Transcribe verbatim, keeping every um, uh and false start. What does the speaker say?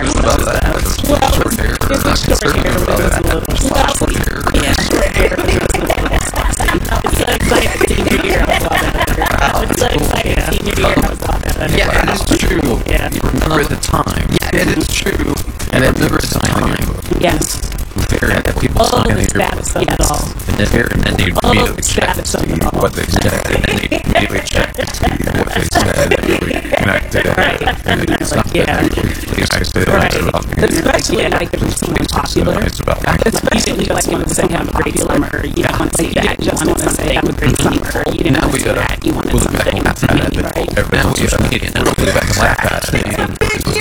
marks about and that. stuff. Well, short hair. It's a short hair, but it was a little Short hair. yeah, short hair, but it was a little saucy. It's so excited senior year, I was all better. Wow. It's so excited Yeah. senior year, I was all better. Yeah, it is true. Yeah. You remember the time. Yeah, it is true. And then remember the time. Yes. Very that people Oh, sign the your status of it yes. all. And then here, and then they Oh, immediately the check to status of see it all. what they said, and then they immediately check to see what they said, and really connect it, Right. and they do something Yeah. really nice Right. about me. Especially like if it's someone popular. Nice about me. Especially like when it's someone have a great summer. You don't want to say that. You just want to say have a great summer. You didn't Now want we to say gotta that. You want we'll to look back say and laugh at it. right. Now we gotta media. Now we look back and laugh at it.